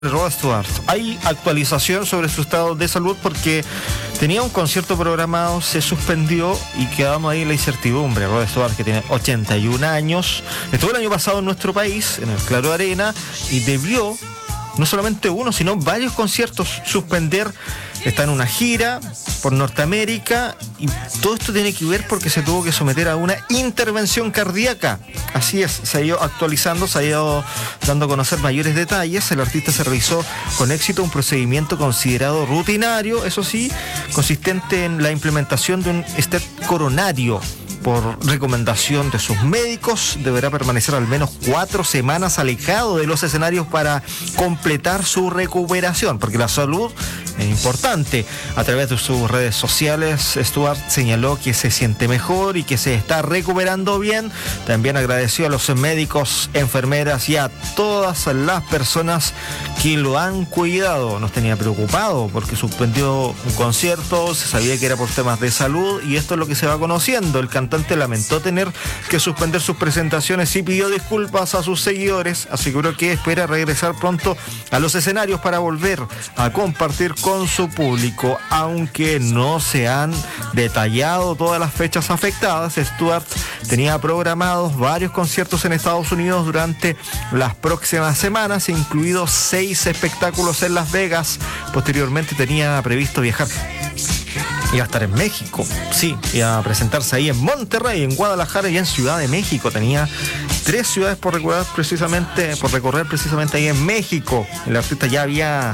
Rod Stewart. Hay actualización sobre su estado de salud porque tenía un concierto programado, se suspendió y quedamos ahí en la incertidumbre. Rod Stewart, que tiene 81 años, estuvo el año pasado en nuestro país, en el Claro Arena, y debió no solamente uno, sino varios conciertos suspender. Está en una gira por Norteamérica y todo esto tiene que ver porque se tuvo que someter a una intervención cardíaca. Así es, se ha ido actualizando, se ha ido dando a conocer mayores detalles. El artista se realizó con éxito un procedimiento considerado rutinario, eso sí, consistente en la implementación de un stent coronario. Por recomendación de sus médicos, deberá permanecer al menos 4 semanas alejado de los escenarios para completar su recuperación, porque la salud es importante. A través de sus redes sociales, Stewart señaló que se siente mejor y que se está recuperando bien. También agradeció a los médicos, enfermeras y a todas las personas que lo han cuidado. Nos tenía preocupado porque suspendió un concierto, se sabía que era por temas de salud y esto es lo que se va conociendo. El cantante lamentó tener que suspender sus presentaciones y pidió disculpas a sus seguidores. Aseguró que espera regresar pronto a los escenarios para volver a compartir con su público. Aunque no se han detallado todas las fechas afectadas, Stewart tenía programados varios conciertos en Estados Unidos durante las próximas semanas, incluidos 6 espectáculos en Las Vegas. Posteriormente tenía previsto viajar. Iba a estar en México, sí, iba a presentarse ahí en Monterrey, en Guadalajara y en Ciudad de México. Tenía 3 ciudades por recorrer precisamente ahí en México. El artista ya había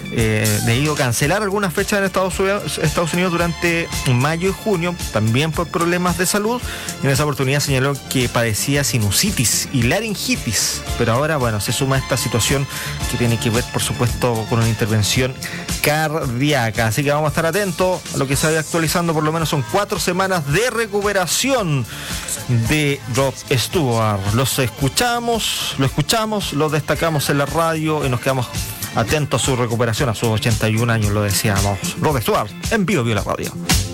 debido cancelar algunas fechas en Estados Unidos durante mayo y junio, también por problemas de salud. En esa oportunidad señaló que padecía sinusitis y laringitis, pero ahora, bueno, se suma esta situación que tiene que ver, por supuesto, con una intervención cardíaca. Así que vamos a estar atentos a lo que se vaya actualizando. Por lo menos son 4 semanas de recuperación de Rod Stewart. Lo escuchamos, lo destacamos en la radio y nos quedamos atentos a su recuperación a sus 81 años, lo decíamos. Rod Stewart, en Vivo la Radio.